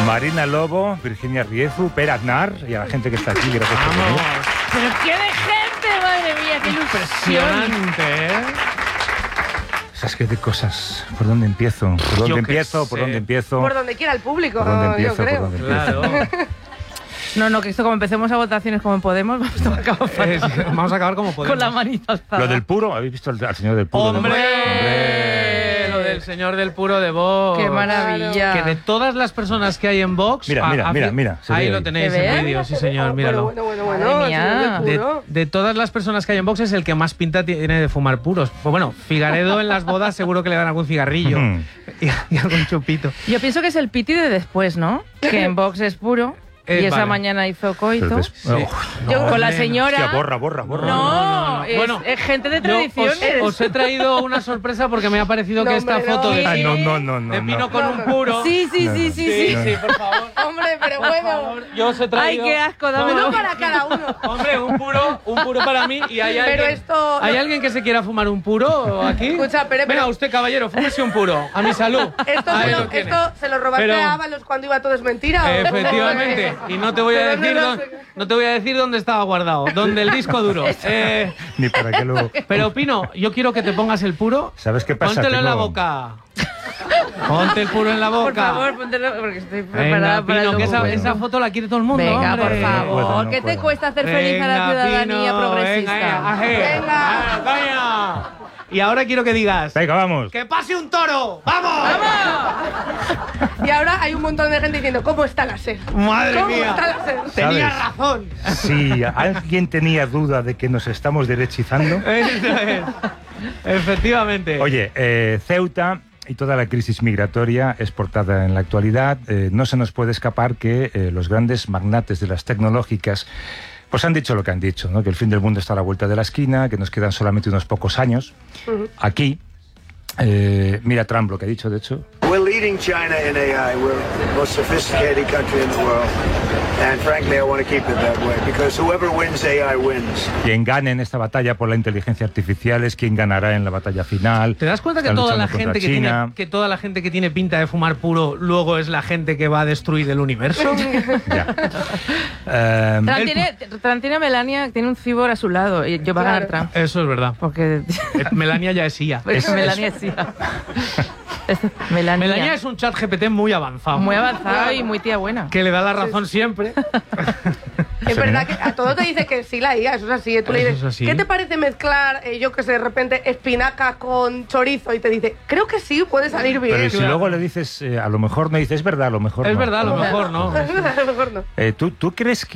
Marina Lobo, Virginia Riezu, Per Aznar y a la gente que está aquí. Gracias por venir. ¡Pero qué de gente! ¡Madre mía, qué ilusión! Impresionante, ¿eh? ¿Sabes qué de cosas? ¿Por dónde empiezo? ¿Por dónde empiezo? ¿Por dónde empiezo? Por donde quiera el público, ¿Por dónde empiezo? yo creo. ¿Por dónde empiezo? Claro. No, que esto como empecemos a votaciones como Podemos, vamos a acabar fatal. Vamos a acabar como podemos. Con la manita alzada. Lo del puro, ¿habéis visto al señor del puro? ¡Hombre! ¡Hombre! Lo del señor del puro de Vox. ¡Qué maravilla! Que de todas las personas que hay en Vox... Mira. Ahí lo tenéis ¿Se ve? en vídeo, sí señor, míralo. Bueno. Madre mía. señor del puro. De todas las personas que hay en Vox es el que más pinta tiene de fumar puros. Pues bueno, Figaredo en las bodas seguro que le dan algún cigarrillo y algún chupito. Yo pienso que es el piti de después, ¿no? Que en Vox es puro. Y esa vale. mañana hizo coito. No, Con la hombre, señora... Hostia, borra. No, es, Bueno, es gente de Yo tradiciones. os he traído una sorpresa porque me ha parecido No, que esta hombre, foto no. de Ay, Pino, no. de Pino con un puro... Sí. Sí, por favor. Hombre, pero Por bueno. favor, yo os he Ay, traído... qué asco, dámelo. Uno para cada uno. Hombre, un puro para mí. ¿Y hay Pero alguien, esto... ¿hay alguien que se quiera fumar un puro aquí? Escucha, pero- Venga, usted, caballero, fúmese un puro. A mi salud. Ahí lo tiene. Esto se lo robaste Pero- a Ábalos cuando iba todo es mentira. ¿o? Efectivamente. Y no te voy a ¿De dónde decir lo dónde, sacas? no te voy a decir dónde estaba guardado. Dónde el disco duro. Ni para qué lo... Pero Pino, yo quiero que te pongas el puro. ¿Sabes qué pasa? Póntelo en la Tengo- boca. Ponte el puro en la boca. Por favor, póntelo porque estoy Venga, preparada para Pino, el que docu. esa foto la quiere todo el mundo. Venga, hombre. por favor. No ¿Qué puedo. te cuesta hacer feliz a la Venga, ciudadanía Pino, progresista? Venga, aje. Venga. Coño. Y ahora quiero que digas... Venga, vamos. ¡Que pase un toro! ¡Vamos! Y ahora hay un montón de gente diciendo, ¿cómo está la SER? ¡Madre ¿Cómo mía! está la SER? Tenía ¿Sabes? razón. Si alguien tenía duda de que nos estamos derechizando... Eso es. Efectivamente. Oye, Ceuta y toda la crisis migratoria exportada en la actualidad, no se nos puede escapar que los grandes magnates de las tecnológicas pues han dicho lo que han dicho, ¿no? Que el fin del mundo está a la vuelta de la esquina, que nos quedan solamente unos pocos años. Aquí, mira Trump lo que ha dicho, de hecho. We're leading China in AI. We're the most sophisticated country in the world. And frankly, I want to keep it that way because whoever wins AI wins. Quien gane en esta batalla por la inteligencia artificial es quien ganará en la batalla final. ¿Te das cuenta que Están toda la luchando gente contra China. que toda la gente que tiene pinta de fumar puro luego es la gente que va a destruir el universo? Ya. Trump tiene a Melania, tiene un cibor a su lado. Y yo va a ganar Trump. Eso es verdad. Porque Melania ya es IA. Melania sí. Melania. Melania es un chat GPT muy avanzado. Muy avanzada y muy tía buena. Que le da la razón siempre. Es verdad que a todo te dice que sí la IA, eso es así. Tú le Eso dices, es así. ¿qué te parece mezclar, yo que sé, de repente espinaca con chorizo? Y te dice, creo que sí, puede salir bien. Pero si luego le dices, a lo mejor no dices, es verdad, a lo mejor Es no. verdad, a lo mejor no. A lo mejor no. ¿Tú crees que